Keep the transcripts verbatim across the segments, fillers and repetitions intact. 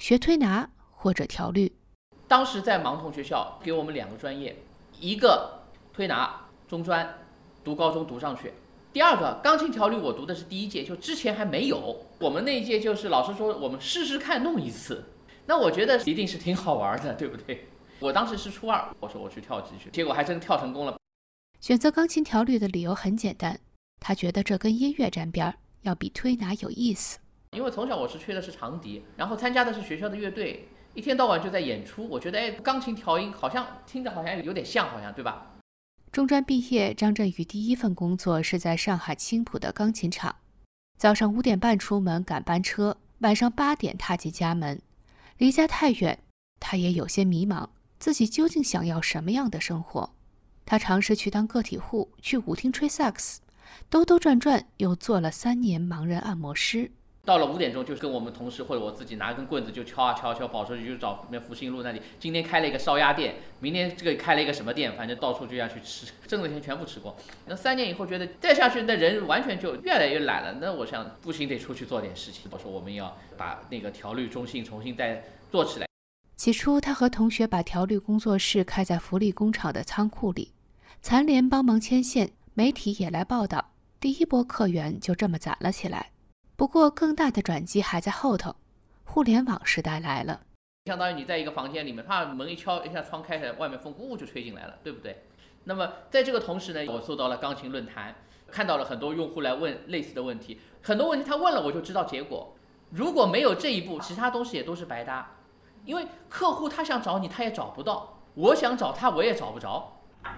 学推拿或者调律。 当时在盲童学校给我们两个专业，一个推拿中专，读高中读上去。第二个钢琴调律我读的是第一届，就之前还没有。我们那一届就是老师说我们试试看弄一次，那我觉得一定是挺好玩的，对不对？我当时是初二，我说我去跳级去，结果还真跳成功了。 选择钢琴调律的理由很简单，他觉得这跟音乐沾边，要比推拿有意思。 因为从小我是吹的是长笛，然后参加的是学校的乐队，一天到晚就在演出，我觉得哎，钢琴调音好像听着好像有点像，好像对吧？ 中专毕业，张振宇第一份工作是在上海青浦的钢琴厂，早上五点半出门赶班车，晚上八点踏进家门。离家太远，他也有些迷茫，自己究竟想要什么样的生活？他尝试去当个体户，去舞厅吹萨克斯，兜兜转转又做了三年盲人按摩师。 到了五点钟，就跟我们同事或者我自己拿根棍子就敲啊敲敲，跑出去就找那福兴路那里。今天开了一个烧鸭店，明天这个开了一个什么店，反正到处就要去吃，挣的钱全部吃光。那三年以后觉得再下去，那人完全就越来越懒了。那我想不行，得出去做点事情。我说我们要把那个调律中心重新再做起来。 起初，他和同学把调律工作室开在福利工厂的仓库里，残联帮忙牵线，媒体也来报道，第一波客源就这么攒了起来。不过更大的转机还在后头，互联网时代来了。 相当于你在一个房间里面，啪门一敲，一下窗开开，外面风呼就吹进来了，对不对？那么在这个同时呢，我搜到了钢琴论坛，看到了很多用户来问类似的问题，很多问题他问了我就知道结果。如果没有这一步，其他东西也都是白搭，因为客户他想找你他也找不到，我想找他我也找不着。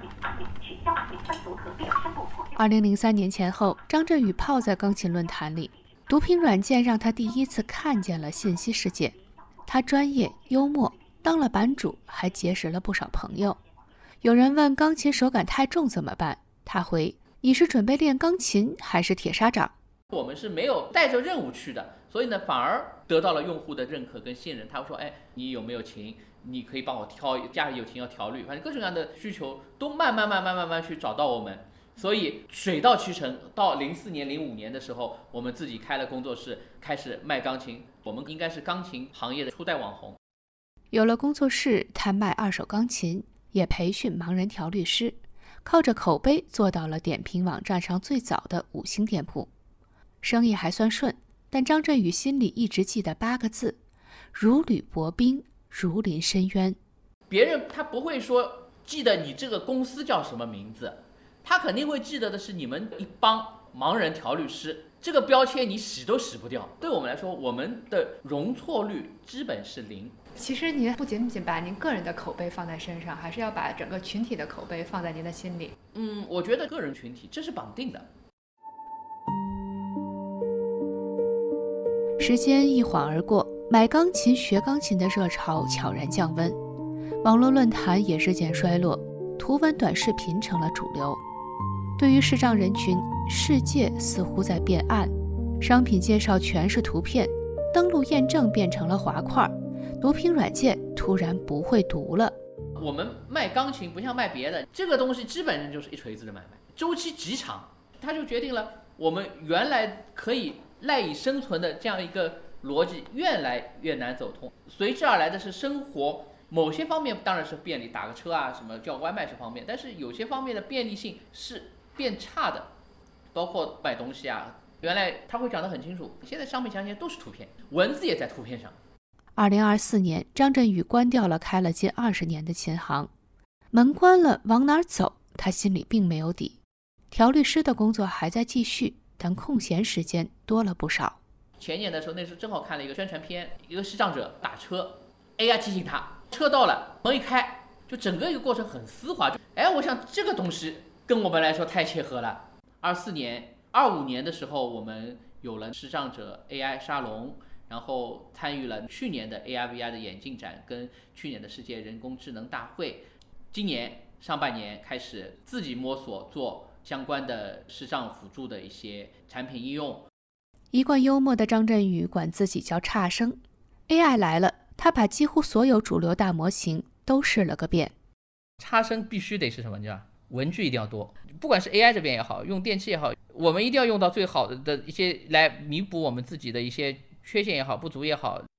二零零三年前后，张振宇泡在钢琴论坛里，读屏软件让他第一次看见了信息世界。他专业幽默，当了版主，还结识了不少朋友。有人问钢琴手感太重怎么办，他回：你是准备练钢琴还是铁砂掌？ 我们是没有带着任务去的，所以呢反而得到了用户的认可跟信任。他会说，哎，你有没有琴？你可以帮我挑，家里有琴要调律，反正各种各样的需求都慢慢慢慢慢慢去找到我们。所以水到渠成，到零四年、零五年的时候，我们自己开了工作室，开始卖钢琴。我们应该是钢琴行业的初代网红。 有了工作室，他卖二手钢琴，也培训盲人调律师，靠着口碑做到了点评网站上最早的五星店铺。生意还算顺，但张振宇心里一直记得八个字：如履薄冰，如临深渊。 别人他不会说记得你这个公司叫什么名字，他肯定会记得的是你们一帮盲人调律师，这个标签你洗都洗不掉。对我们来说，我们的容错率基本是零。 其实您不仅仅把您个人的口碑放在身上，还是要把整个群体的口碑放在您的心里。 嗯，我觉得个人群体这是绑定的。 时间一晃而过，买钢琴学钢琴的热潮悄然降温，网络论坛也日渐衰落，图文短视频成了主流。对于视障人群，世界似乎在变暗，商品介绍全是图片，登录验证变成了滑块，读屏软件突然不会读了。 我们卖钢琴不像卖别的，这个东西基本上就是一锤子的买卖，周期极长，它就决定了我们原来可以赖以生存的这样一个逻辑越来越难走通。随之而来的是生活某些方面当然是便利，打个车啊什么叫外卖是方便，但是有些方面的便利性是变差的，包括买东西啊，原来他会讲得很清楚，现在商品详情都是图片，文字也在图片上。 二零二四年，张振宇关掉了开了近二十年的琴行，门关了，往哪儿走？他心里并没有底。调律师的工作还在继续，但空闲时间多了不少。 前年的时候，那时候正好看了一个宣传片，一个视障者打车 ，A I 提醒他车到了，门一开，就整个一个过程很丝滑。就哎，我想这个东西跟我们来说太切合了。二四年、二五年的时候，我们有了视障者 A I 沙龙。然后参与了去年的 A R V R 的眼镜展跟去年的世界人工智能大会，今年上半年开始自己摸索做相关的视障辅助的一些产品应用。 一贯幽默的张振宇管自己叫差生。 A I 来了，他把几乎所有主流大模型都试了个遍。 差生必须得是什么？你知道，文具一定要多，不管是 A I 这边也好，用电器也好，我们一定要用到最好的一些来弥补我们自己的一些缺陷也好，不足也好，